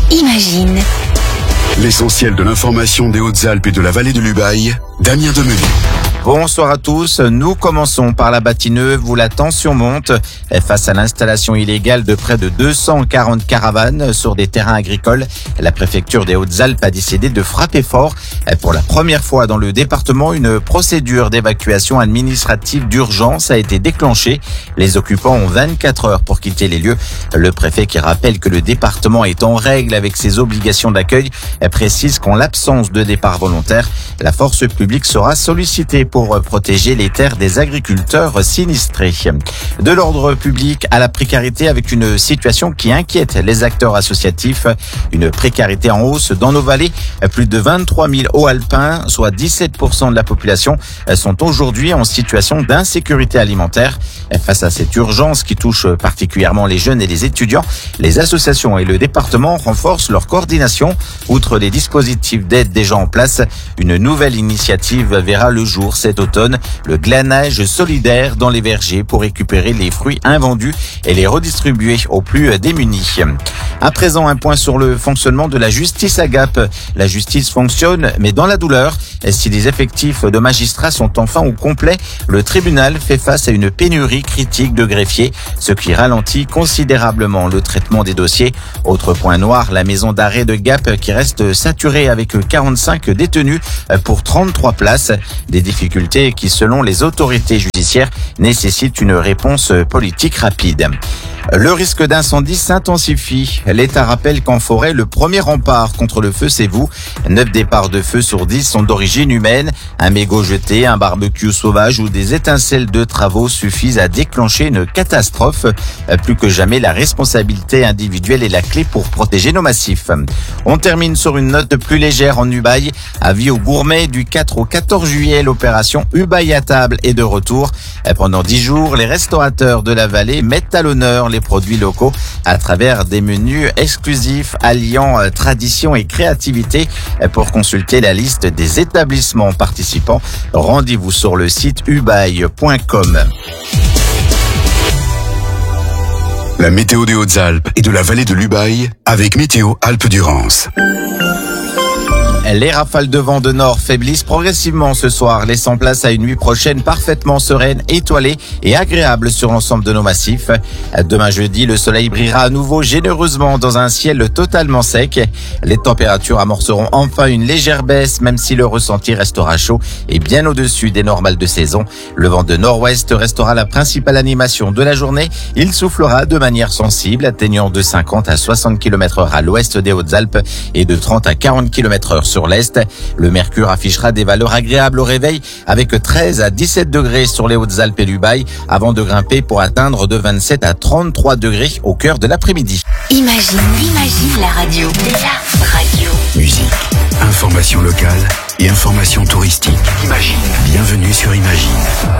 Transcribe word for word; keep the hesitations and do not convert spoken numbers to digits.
Imagine. L'essentiel de l'information des Hautes-Alpes et de la vallée de l'Ubaye, Damien Demenu. Bonsoir à tous, nous commençons par la Bâtie-Neuve où la tension monte face à l'installation illégale de près de deux cent quarante caravanes sur des terrains agricoles. La préfecture des Hautes-Alpes a décidé de frapper fort. Pour la première fois dans le département, une procédure d'évacuation administrative d'urgence a été déclenchée. Les occupants ont vingt-quatre heures pour quitter les lieux. Le préfet, qui rappelle que le département est en règle avec ses obligations d'accueil, précise qu'en l'absence de départ volontaire, la force publique sera sollicitée pour pour protéger les terres des agriculteurs sinistrés. De l'ordre public à la précarité avec une situation qui inquiète les acteurs associatifs. Une précarité en hausse dans nos vallées. Plus de vingt-trois mille Hauts-Alpins, soit dix-sept pour cent de la population, sont aujourd'hui en situation d'insécurité alimentaire. Face à cette urgence qui touche particulièrement les jeunes et les étudiants, les associations et le département renforcent leur coordination. Outre les dispositifs d'aide déjà en place, une nouvelle initiative verra le jour cet automne, le glanage solidaire dans les vergers pour récupérer les fruits invendus et les redistribuer aux plus démunis. À présent, un point sur le fonctionnement de la justice à Gap. La justice fonctionne, mais dans la douleur. Si les effectifs de magistrats sont enfin au complet, le tribunal fait face à une pénurie critique de greffiers, ce qui ralentit considérablement le traitement des dossiers. Autre point noir, la maison d'arrêt de Gap qui reste saturée avec quarante-cinq détenus pour trente-trois places. Des difficultés qui, selon les autorités judiciaires, nécessitent une réponse politique rapide. Le risque d'incendie s'intensifie. L'État rappelle qu'en forêt, le premier rempart contre le feu, c'est vous. Neuf départs de feu sur dix sont d'origine humaine. Un mégot jeté, un barbecue sauvage ou des étincelles de travaux suffisent à déclencher une catastrophe. Plus que jamais, la responsabilité individuelle est la clé pour protéger nos massifs. On termine sur une note plus légère en Ubaye. Avis aux gourmets, du quatre au quatorze juillet, l'opération Ubaye à table est de retour. Pendant dix jours, les restaurateurs de la vallée mettent à l'honneur les produits locaux à travers des menus exclusifs alliant tradition et créativité. Pour consulter la liste des établissements participants, rendez-vous sur le site ubaye point com. La météo des Hautes-Alpes et de la vallée de l'Ubaye avec Météo Alpes-Durance. Les rafales de vent de nord faiblissent progressivement ce soir, laissant place à une nuit prochaine parfaitement sereine, étoilée et agréable sur l'ensemble de nos massifs. Demain jeudi, le soleil brillera à nouveau généreusement dans un ciel totalement sec. Les températures amorceront enfin une légère baisse, même si le ressenti restera chaud et bien au-dessus des normales de saison. Le vent de nord-ouest restera la principale animation de la journée. Il soufflera de manière sensible, atteignant de cinquante à soixante kilomètres heure à l'ouest des Hautes-Alpes et de trente à quarante kilomètres heure sur l'est. Le mercure affichera des valeurs agréables au réveil avec treize à dix-sept degrés sur les Hautes-Alpes et l'Ubaye avant de grimper pour atteindre de vingt-sept à trente-trois degrés au cœur de l'après-midi. Imagine, imagine la radio. La radio. Musique, information locale et information touristique. Imagine. Bienvenue sur Imagine.